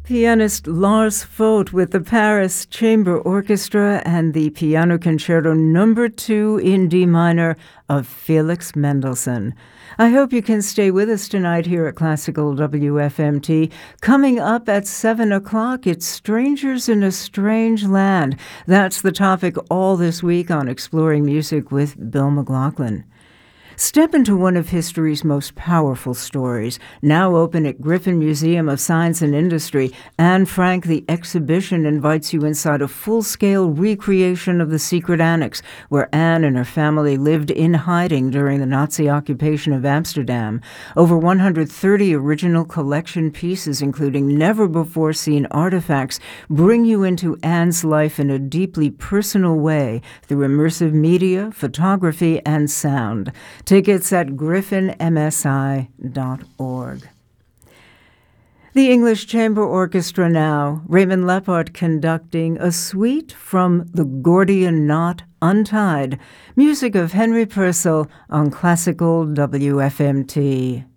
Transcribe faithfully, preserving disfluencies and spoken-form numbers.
Pianist Lars Vogt with the Paris Chamber Orchestra and the Piano Concerto Number two in D minor of Felix Mendelssohn. I hope you can stay with us tonight here at Classical W F M T. Coming up at seven o'clock, it's Strangers in a Strange Land. That's the topic all this week on Exploring Music with Bill McLaughlin. Step into one of history's most powerful stories, now open at Griffin Museum of Science and Industry. Anne Frank, the exhibition, invites you inside a full-scale recreation of the secret annex, where Anne and her family lived in hiding during the Nazi occupation of Amsterdam. Over one hundred thirty original collection pieces, including never-before-seen artifacts, bring you into Anne's life in a deeply personal way through immersive media, photography, and sound. Tickets at griffin m s i dot org. The English Chamber Orchestra now, Raymond Lepard conducting a suite from The Gordian Knot Untied, music of Henry Purcell on Classical W F M T.